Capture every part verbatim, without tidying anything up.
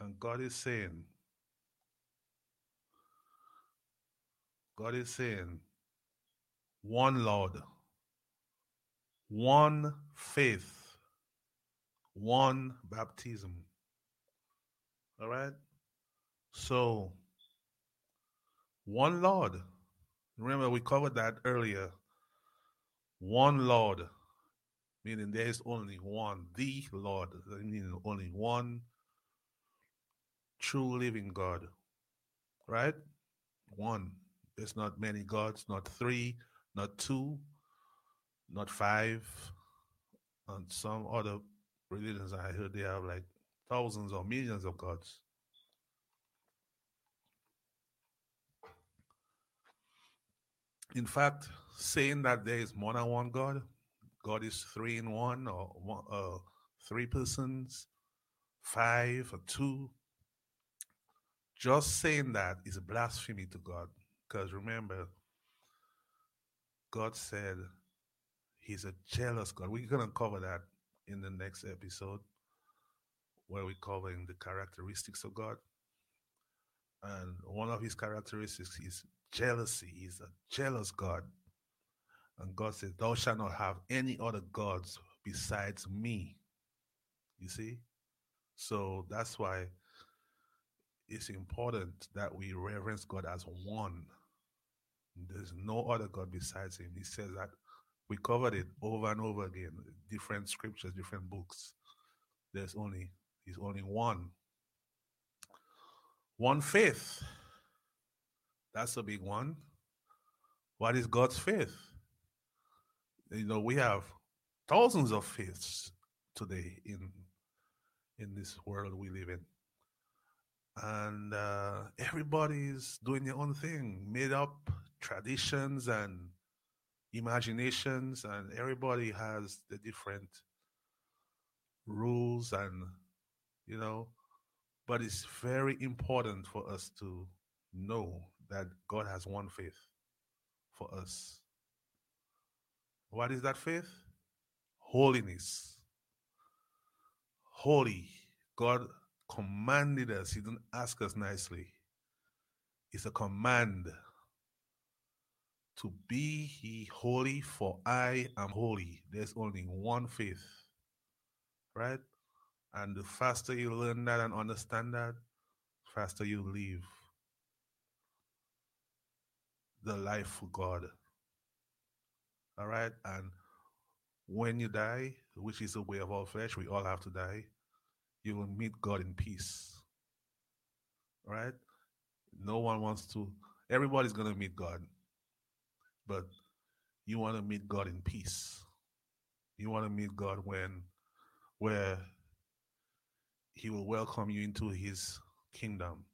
And God is saying, God is saying, one Lord, one faith, one baptism. All right? So, one Lord. Remember, we covered that earlier. One Lord, meaning there is only one, the Lord, meaning only one true living God, right? One. There's not many gods, not three, not two, not five. And some other religions I heard they have like thousands or millions of gods. In fact, saying that there is more than one God, God is three in one or one, uh, three persons, five or two, just saying that is blasphemy to God. Because remember, God said He's a jealous God. We're going to cover that in the next episode where we're covering the characteristics of God. And one of His characteristics is jealousy. He's a jealous God. And God says, thou shalt not have any other gods besides me. You see? So that's why it's important that we reverence God as one. There's no other God besides Him. He says that we covered it over and over again, different scriptures, different books. There's only, He's only one. One faith. That's a big one. What is God's faith? You know, we have thousands of faiths today in in this world we live in. And uh, everybody's doing their own thing, made up traditions and imaginations, and everybody has the different rules and, you know, but it's very important for us to know that God has one faith for us. What is that faith? Holiness. Holy. God commanded us. He didn't ask us nicely. It's a command to be ye holy, for I am holy. There's only one faith, right? And the faster you learn that and understand that, faster you live the life for God. All right? And when you die, which is the way of all flesh, we all have to die, you will meet God in peace. All right? No one wants to, everybody's going to meet God, but you want to meet God in peace. You want to meet God when, where He will welcome you into His kingdom.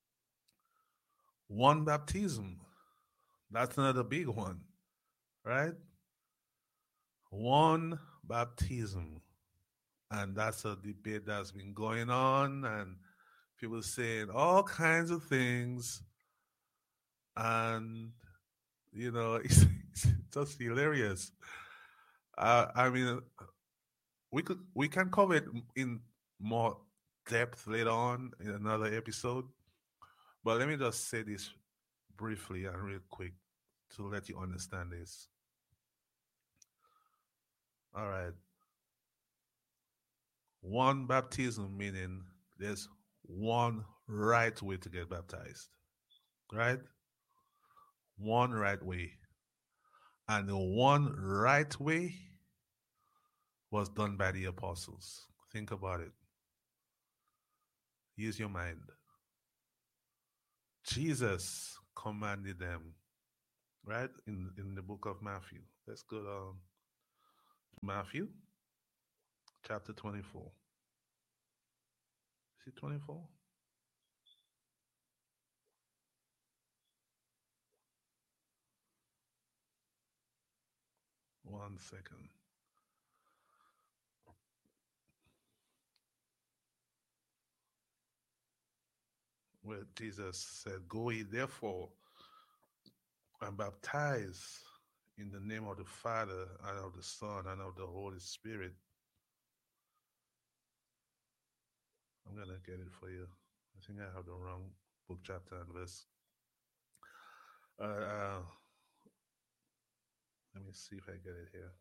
One baptism, that's another big one, right? One baptism. And that's a debate that's been going on, and people saying all kinds of things. And, you know, it's, it's just hilarious. Uh, I mean, we could we can cover it in more depth later on in another episode. But let me just say this briefly and real quick to let you understand this. All right. One baptism meaning there's one right way to get baptized, right? One right way. And the one right way was done by the apostles. Think about it. Use your mind. Jesus commanded them, right? In in the book of Matthew. Let's go to Matthew chapter twenty-four. Is it twenty-four? One second. Where Jesus said, go ye therefore and baptize in the name of the Father and of the Son and of the Holy Spirit. I'm gonna get it for you. I think I have the wrong book, chapter, and verse. Uh, uh, Let me see if I get it here.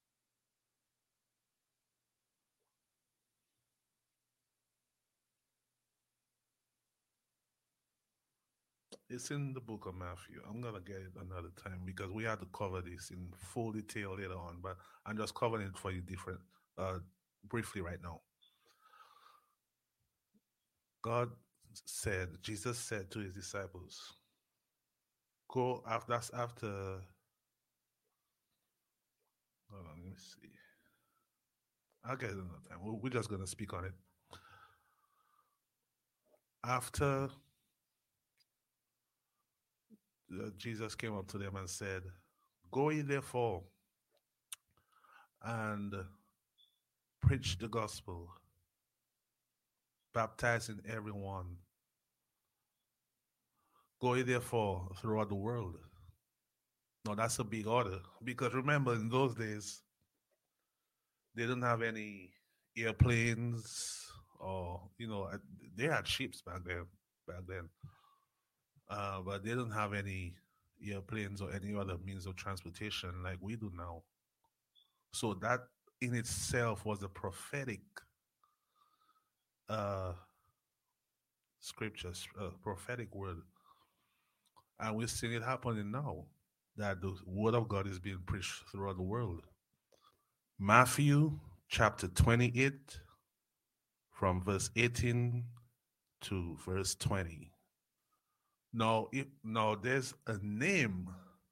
It's in the book of Matthew. I'm gonna get it another time because we have to cover this in full detail later on. But I'm just covering it for you different, uh, briefly right now. God said, Jesus said to his disciples, "Go after." That's after. Hold on, let me see. I'll get it another time. We- We're just gonna speak on it after uh, Jesus came up to them and said, "Go ye therefore and preach the gospel, baptizing everyone. Go ye therefore throughout the world." Now that's a big order because remember in those days they didn't have any airplanes or you know uh, they had ships back then back then, uh, but they didn't have any airplanes or any other means of transportation like we do now. So that in itself was a prophetic uh, scriptures, uh, prophetic word, and we're seeing it happening now. That the word of God is being preached throughout the world. Matthew chapter twenty-eight, from verse eighteen to verse twenty. Now, if, now there's a name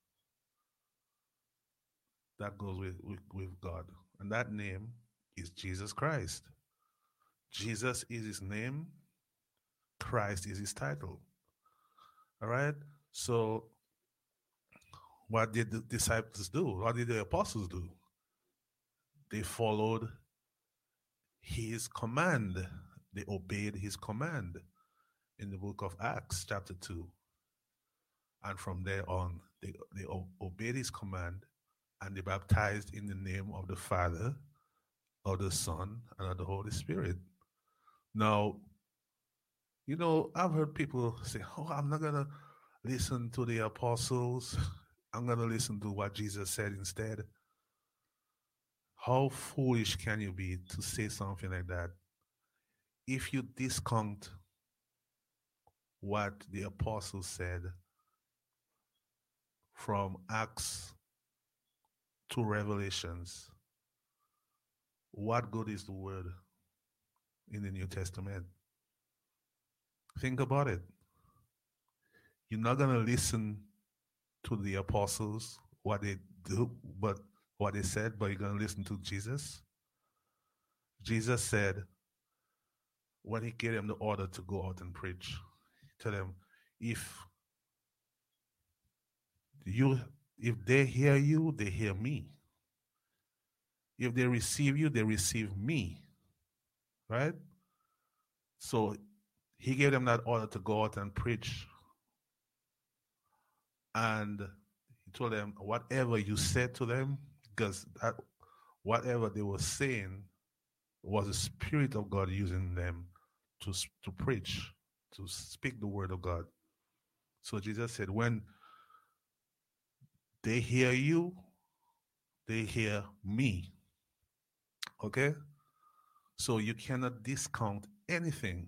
that goes with, with, with God, and that name is Jesus Christ. Jesus is his name, Christ is his title. All right? So, what did the disciples do? What did the apostles do? They followed his command, they obeyed his command in the book of Acts, chapter two. And from there on, they, they obeyed his command and they baptized in the name of the Father, of the Son, and of the Holy Spirit. Now, you know, I've heard people say, "Oh, I'm not going to listen to the apostles. I'm going to listen to what Jesus said instead." How foolish can you be to say something like that if you discount what the apostles said from Acts to Revelations? What good is the word in the New Testament? Think about it. You're not going to listen to the apostles, what they do, but what they said, but you're going to listen to Jesus. Jesus said, when he gave them the order to go out and preach, tell them, if you if they hear you, they hear me. If they receive you, they receive me. Right? So he gave them that order to go out and preach. And he told them, whatever you said to them, because that whatever they were saying was the Spirit of God using them to, to preach, to speak the word of God. So Jesus said, when they hear you, they hear me. Okay? So you cannot discount anything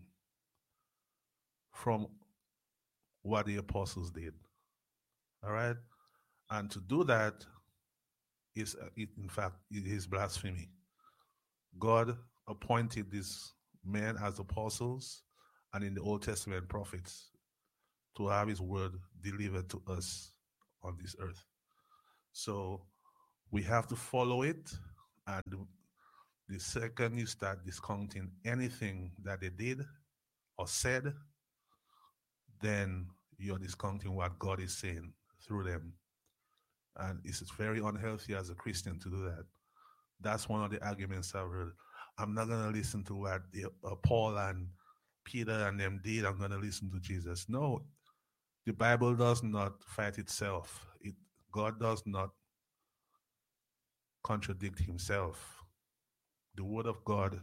from what the apostles did. All right? And to do that is, uh, it, in fact, it is blasphemy. God appointed these men as apostles and in the Old Testament prophets to have his word delivered to us on this earth. So we have to follow it, and the second you start discounting anything that they did or said, then you're discounting what God is saying through them. And it's very unhealthy as a Christian to do that. That's one of the arguments I've heard. I'm not going to listen to what the, uh, Paul and Peter and them did. I'm going to listen to Jesus. No, the Bible does not fight itself. It, God does not contradict himself. The word of God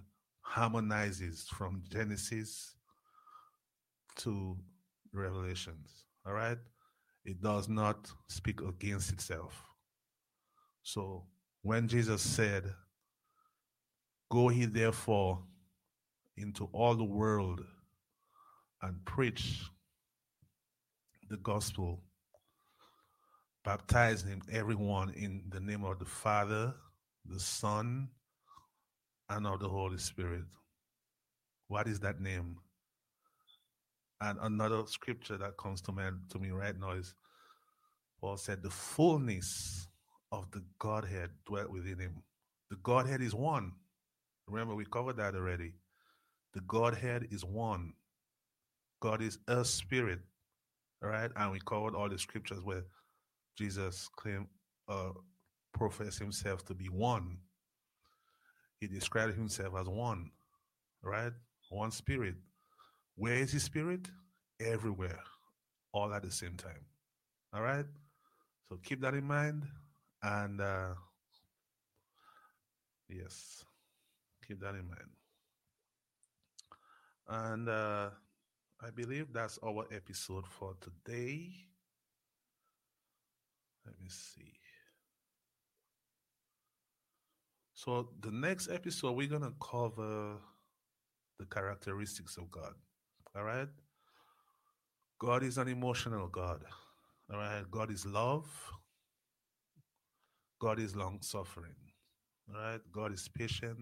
harmonizes from Genesis to Revelations. All right? It does not speak against itself. So when Jesus said, "Go ye therefore into all the world and preach the gospel, baptizing everyone in the name of the Father, the Son, and of the Holy Spirit." What is that name? And another scripture that comes to, man, to me right now is Paul said, the fullness of the Godhead dwelt within him. The Godhead is one. Remember, we covered that already. The Godhead is one. God is a spirit, all right? And we covered all the scriptures where Jesus claimed, uh, professed himself to be one. He described himself as one, right? One spirit. Where is his spirit? Everywhere, all at the same time, all right? So keep that in mind, and uh, yes, keep that in mind. And uh, I believe that's our episode for today. Let me see. So the next episode, we're going to cover the characteristics of God, all right? God is an emotional God, all right? God is love. God is long-suffering, all right? God is patient.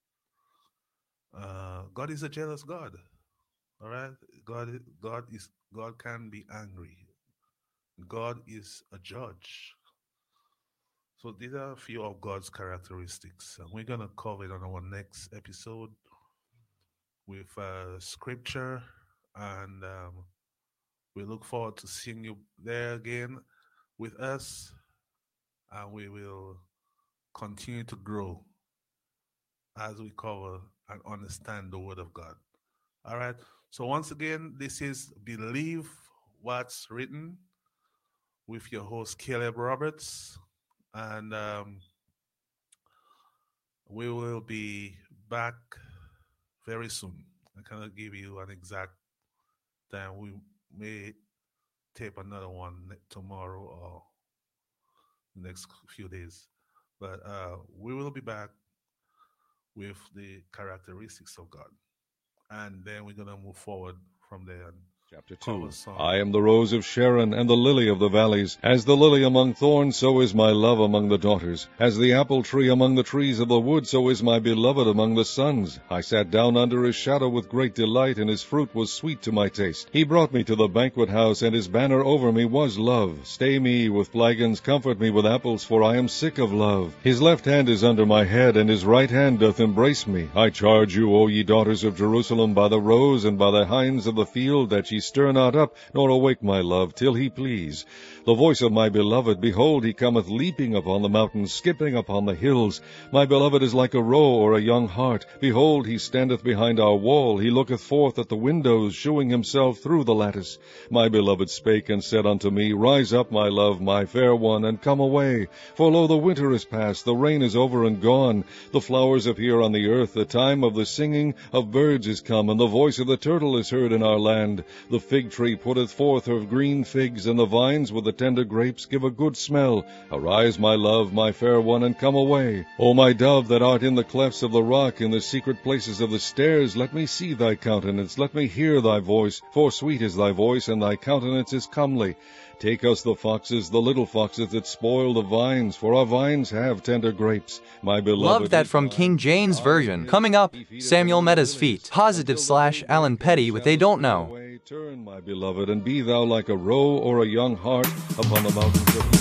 Uh, God is a jealous God, all right? God, God is God can be angry. God is a judge. So these are a few of God's characteristics. And we're going to cover it on our next episode with uh, scripture. And um, we look forward to seeing you there again with us. And we will continue to grow as we cover and understand the Word of God. All right. So once again, this is Believe What's Written with your host, Caleb Roberts. And um, we will be back very soon. I cannot give you an exact time. We may tape another one tomorrow or next few days. But uh, we will be back with the characteristics of God. And then we're going to move forward from there. Chapter two. I am the rose of Sharon and the lily of the valleys. As the lily among thorns, so is my love among the daughters. As the apple tree among the trees of the wood, so is my beloved among the sons. I sat down under his shadow with great delight, and his fruit was sweet to my taste. He brought me to the banquet house, and his banner over me was love. Stay me with flagons, comfort me with apples, for I am sick of love. His left hand is under my head, and his right hand doth embrace me. I charge you, O ye daughters of Jerusalem, by the roes and by the hinds of the field, that ye stir not up, nor awake my love, till he please. The voice of my beloved, behold, he cometh leaping upon the mountains, skipping upon the hills. My beloved is like a roe or a young hart. Behold, he standeth behind our wall. He looketh forth at the windows, shewing himself through the lattice. My beloved spake and said unto me, Rise up, my love, my fair one, and come away. For lo, the winter is past, the rain is over and gone. The flowers appear on the earth, the time of the singing of birds is come, and the voice of the turtle is heard in our land. The fig tree putteth forth her green figs, and the vines with the tender grapes give a good smell. Arise, my love, my fair one, and come away. O my dove, that art in the clefts of the rock, in the secret places of the stairs, let me see thy countenance, let me hear thy voice, for sweet is thy voice, and thy countenance is comely. Take us the foxes, the little foxes that spoil the vines, for our vines have tender grapes. My beloved. Love that from King James Version. Coming up, Samuel met his feet. Positive slash Alan Petty with They Don't Know. Turn, my beloved, and be thou like a roe or a young hart upon the mountains of